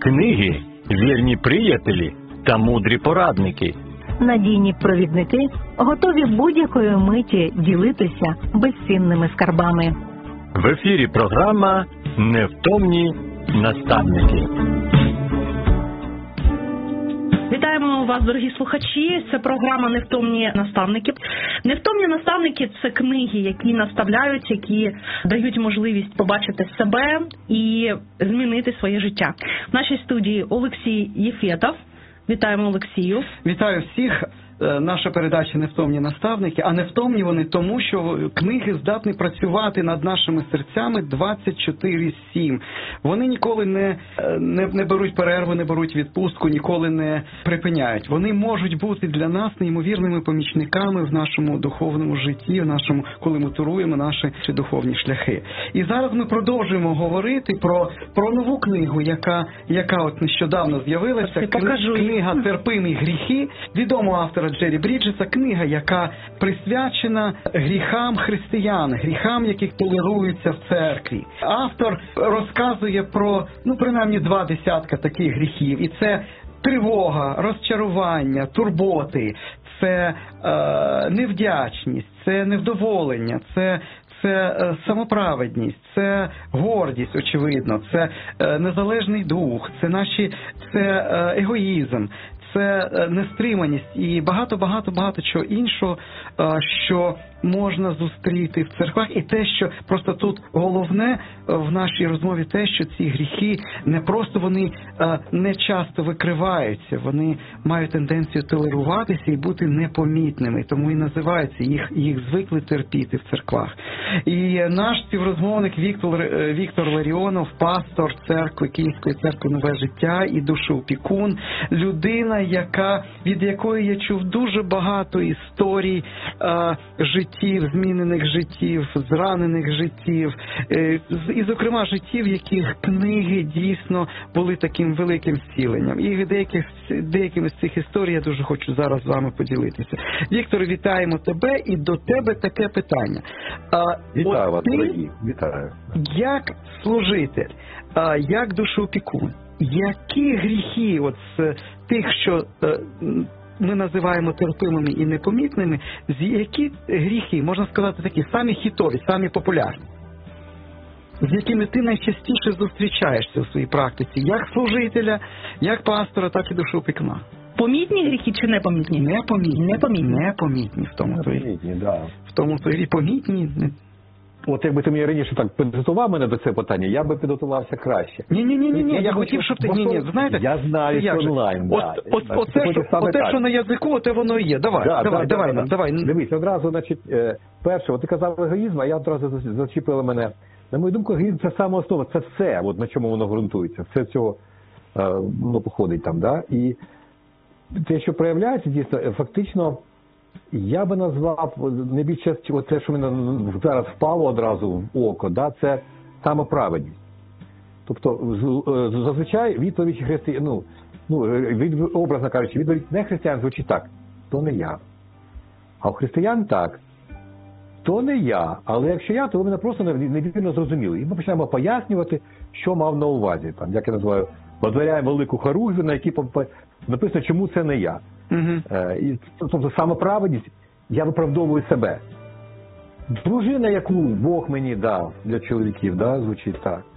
Книги – вірні приятелі та мудрі порадники. Надійні провідники готові будь-якої миті ділитися безцінними скарбами. В ефірі програма «Невтомні наставники». Вітаємо вас, дорогі слухачі. Це програма «Невтомні наставники». «Невтомні наставники» – це книги, які наставляють, які дають можливість побачити себе і змінити своє життя. В нашій студії Олексій Єфетов. Вітаємо, Олексію. Вітаю всіх. Наша передача «Невтомні наставники», а невтомні вони тому, що книги здатні працювати над нашими серцями 24/7. Вони ніколи не беруть перерву, не беруть відпустку, ніколи не припиняють. Вони можуть бути для нас неймовірними помічниками в нашому духовному житті, в нашому, коли ми туруємо наші духовні шляхи. І зараз ми продовжуємо говорити про нову книгу, яка от нещодавно з'явилася. Книга «Терпимі гріхи» відомого автора Джері Бріджеса, книга, яка присвячена гріхам християн, гріхам, які толеруються в церкві. Автор розказує про, принаймні 20 таких гріхів. І це тривога, розчарування, турботи, це невдячність, це невдоволення, це самоправедність, це гордість, очевидно, це незалежний дух, це егоїзм, це нестриманість і багато чого іншого, що можна зустріти в церквах. І те, що просто тут головне в нашій розмові, те, що ці гріхи не просто вони не часто викриваються, вони мають тенденцію толеруватися і бути непомітними, тому і називаються, їх звикли терпіти в церквах. І наш співрозмовник Віктор Ларіонов, пастор церкви, Київської церкви «Нове життя» і душоопікун, людина, від якої я чув дуже багато історій життів, змінених життів, зранених життів, і, зокрема, життів, яких книги дійсно були таким великим зціленням. І деякими з цих історій я дуже хочу зараз з вами поділитися. Віктор, вітаємо тебе, і до тебе таке питання. Вітаю вас, дорогі, вітаю. Як служитель, як душоопікун, які гріхи от з тих, що ми називаємо терпимими і непомітними, які гріхи, можна сказати, такі самі хітові, самі популярні, з якими ти найчастіше зустрічаєшся у своїй практиці, як служителя, як пастора, так і душоопікуна? Помітні гріхи чи непомітні? Непомітні в тому і помітні. От якби ти мені раніше так підготував мене до цього питання, я би підготувався краще. Ні, я хотів, щоб ти... знаєте... Я знаю, що онлайн, Оте, що на язику, оте воно і є. Давай. Дивись, одразу, значить, перше, ти казав егоїзм, а я одразу зачепила мене. На мою думку, егоїзм – це саме основа, це все, от на чому воно ґрунтується, все цього, походить там, да? І те, що проявляється, дійсно, фактично, я би назвав найбільше те, що мені зараз впало одразу в око, да, це самоправедність. Тобто, зазвичай відповідь християн, образно кажучи, відповідь не християн звучить так: то не я. А у християн так: то не я, але якщо я, то ви мене просто невірно зрозуміли. І ми починаємо пояснювати, що мав на увазі. Там, як я називаю, водворяємо велику хоругву, на якій написано, чому це не я. Тобто самоправедність, я виправдовую себе. Дружина, яку Бог мені дав для чоловіків, да, звучить так.